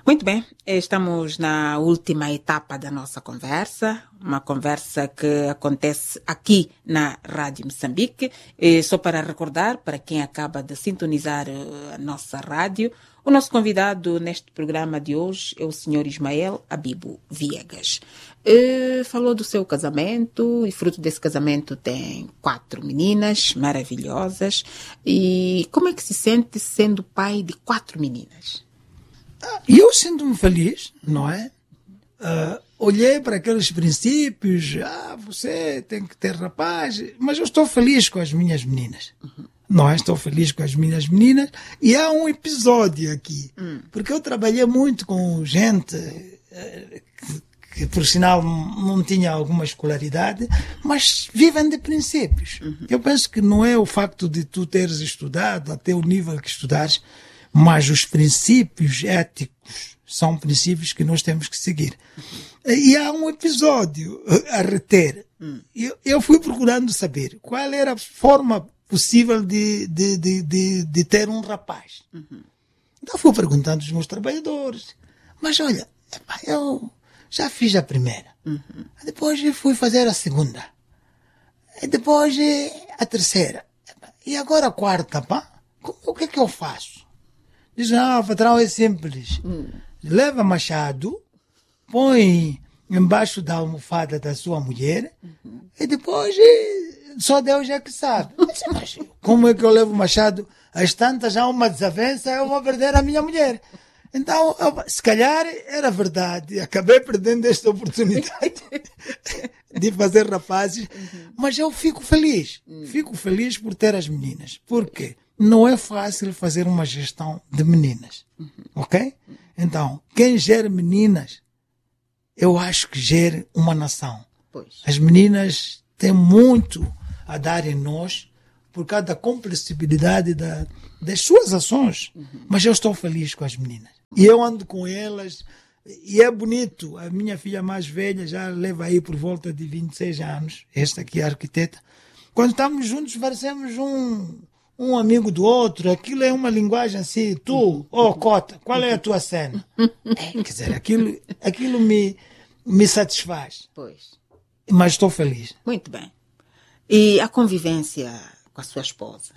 Muito bem, estamos na última etapa da nossa conversa, uma conversa que acontece aqui na Rádio Moçambique. E só para recordar, para quem acaba de sintonizar a nossa rádio, o nosso convidado neste programa de hoje é o Sr. Ismael Abibo Viegas. Falou do seu casamento e fruto desse casamento tem 4 meninas maravilhosas. E como é que se sente sendo pai de 4 meninas? Eu sinto-me feliz, não é? Olhei para aqueles princípios, você tem que ter rapaz, mas eu estou feliz com as minhas meninas. Não é? Estou feliz com as minhas meninas. E há um episódio aqui, porque eu trabalhei muito com gente que por sinal não tinha alguma escolaridade, mas vivem de princípios. Eu penso que não é o facto de tu teres estudado até o nível que estudares, mas os princípios éticos são princípios que nós temos que seguir. E há um episódio a reter. Eu fui procurando saber qual era a forma possível de ter um rapaz. Então fui perguntando aos meus trabalhadores. Mas olha, eu já fiz a primeira. Depois fui fazer a segunda. E depois a terceira. E agora a quarta, pá? O que é que eu faço? Diz, patrão, é simples. Leva machado, põe embaixo da almofada da sua mulher e depois só Deus é que sabe. Mas como é que eu levo machado? Às tantas há uma desavença, eu vou perder a minha mulher. Então, se calhar era verdade. Acabei perdendo esta oportunidade de fazer rapazes. Mas eu fico feliz. Fico feliz por ter as meninas. Por quê? Não é fácil fazer uma gestão de meninas. Ok? Então, quem gera meninas, eu acho que gera uma nação. Pois. As meninas têm muito a dar em nós por causa da comprensibilidade das suas ações. Mas eu estou feliz com as meninas. E eu ando com elas e é bonito. A minha filha mais velha já leva aí por volta de 26 anos. Esta aqui é a arquiteta. Quando estamos juntos, parecemos um amigo do outro. Aquilo é uma linguagem assim. Tu, Cota, qual é a tua cena? Quer dizer, aquilo me satisfaz. Pois. Mas estou feliz. Muito bem. E a convivência com a sua esposa?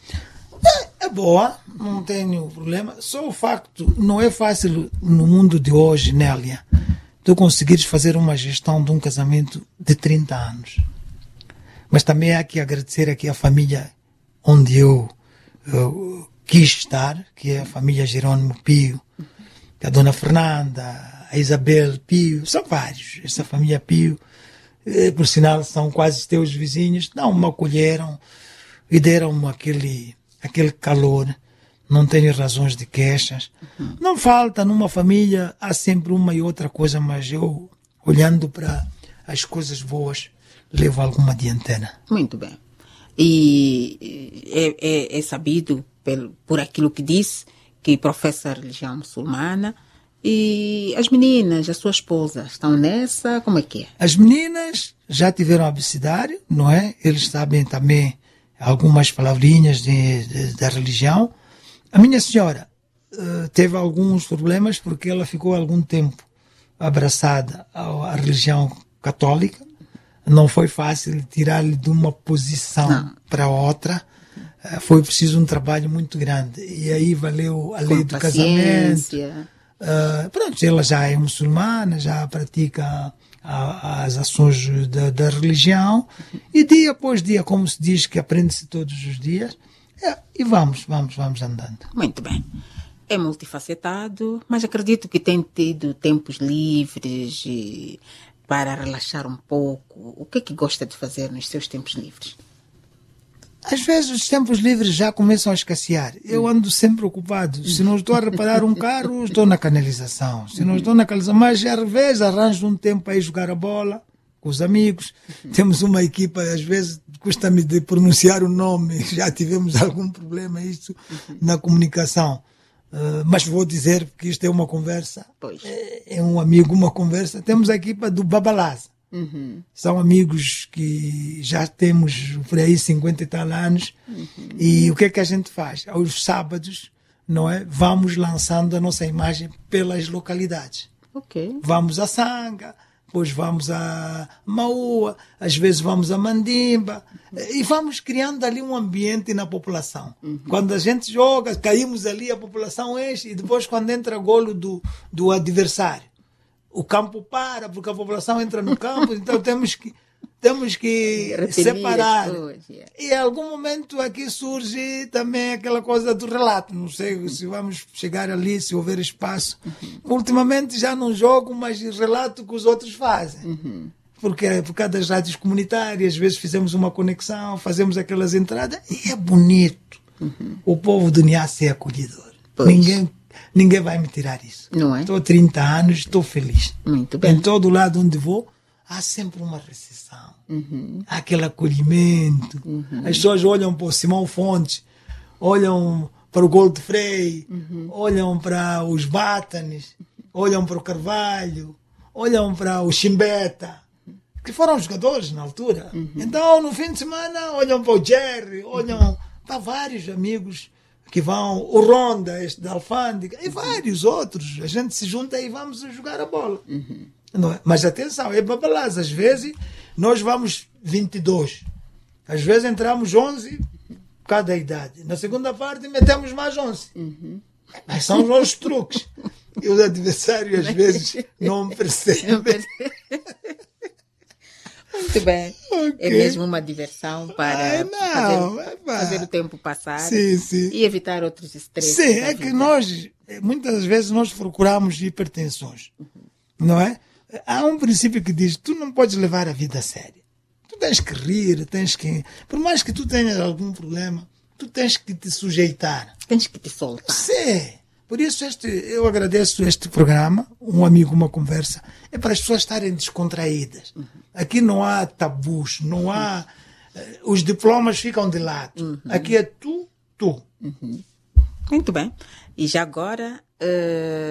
É boa, não tenho problema. Só o facto, não é fácil no mundo de hoje, Nélia, tu conseguires fazer uma gestão de um casamento de 30 anos. Mas também há que agradecer aqui a família onde eu quis estar, que é a família Jerônimo Pio, que é a Dona Fernanda, a Isabel Pio, são vários. Essa família Pio, por sinal, são quase teus vizinhos, não me acolheram e deram-me aquele calor. Não tenho razões de queixas. Não falta numa família, há sempre uma e outra coisa, mas eu, olhando para as coisas boas, levo alguma dianteira. Muito bem. E é sabido por aquilo que disse, que professa a religião muçulmana. E as meninas, a sua esposa, estão nessa? Como é que é? As meninas já tiveram abecedário, não é? Eles sabem também algumas palavrinhas da religião. A minha senhora teve alguns problemas porque ela ficou algum tempo abraçada à religião católica. Não foi fácil tirar-lhe de uma posição para outra. Foi preciso um trabalho muito grande. E aí valeu a lei do casamento. Pronto, ela já é muçulmana, já pratica as ações da religião, e dia após dia, como se diz, que aprende-se todos os dias, e vamos andando. Muito bem. É multifacetado, mas acredito que tem tido tempos livres para relaxar um pouco. O que é que gosta de fazer nos seus tempos livres? Às vezes os tempos livres já começam a escassear. Eu ando sempre ocupado. Se não estou a reparar um carro, estou na canalização. Se não estou na canalização, mas às vezes arranjo um tempo para ir jogar a bola com os amigos. Temos uma equipa, às vezes custa-me de pronunciar o nome. Já tivemos algum problema isso na comunicação. Mas vou dizer que isto é uma conversa. Pois. É um amigo, uma conversa. Temos a equipa do Babalaza. São amigos que já temos por aí 50 e tal anos. E o que é que a gente faz? Aos sábados não é? Vamos lançando a nossa imagem pelas localidades. Ok. Vamos a Sanga, depois vamos a Maua, às vezes vamos a Mandimba, e vamos criando ali um ambiente na população. Quando a gente joga, caímos ali, a população enche, e depois quando entra golo do adversário, o campo para, porque a população entra no campo, então temos que separar. E em algum momento aqui surge também aquela coisa do relato. Não sei se vamos chegar ali, se houver espaço. Ultimamente já não jogo, mas relato o que os outros fazem. Porque por causa das rádios comunitárias, às vezes fizemos uma conexão, fazemos aquelas entradas, e é bonito. O povo do Niassa é acolhedor. Ninguém vai me tirar isso. Não é? Estou há 30 anos, estou feliz. Muito bem. Em todo lado onde vou, há sempre uma recepção. Há aquele acolhimento. As pessoas olham para o Simão Fontes, olham para o Gold Frei, olham para os Bátanes, olham para o Carvalho, olham para o Chimbeta, que foram jogadores na altura. Então, no fim de semana, olham para o Jerry, olham para vários amigos que vão, o Ronda, este da Alfândega, e vários outros. A gente se junta e vamos jogar a bola. Não é? Mas atenção, é babalás. Às vezes nós vamos 22. Às vezes entramos 11 cada idade. Na segunda parte metemos mais 11. Mas são os nossos truques. E os adversários às vezes não percebem. Muito bem. Okay. É mesmo uma diversão para fazer o tempo passar. Sim. E evitar outros estresses. Sim, é que nós, muitas vezes, nós procuramos hipertensões. Não é? Há um princípio que diz, tu não podes levar a vida a sério. Tu tens que rir, por mais que tu tenhas algum problema, tu tens que te sujeitar. Tens que te soltar. Sim. Por isso eu agradeço este programa, um amigo, uma conversa, é para as pessoas estarem descontraídas. Aqui não há tabus, não há... os diplomas ficam de lado. Aqui é tu. Muito bem. E já agora...